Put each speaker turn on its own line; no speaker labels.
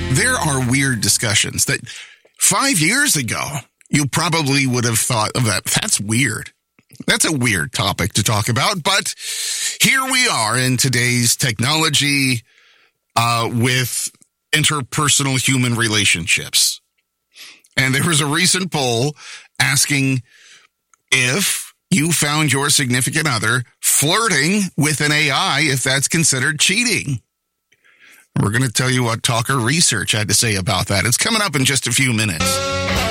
There are weird discussions that 5 years ago, you probably would have thought of that. That's weird. That's a weird topic to talk about. But here we are in today's technology with interpersonal human relationships. And there was a recent poll asking if you found your significant other flirting with an AI, if that's considered cheating. We're going to tell you what Talker Research had to say about that. It's coming up in just a few minutes.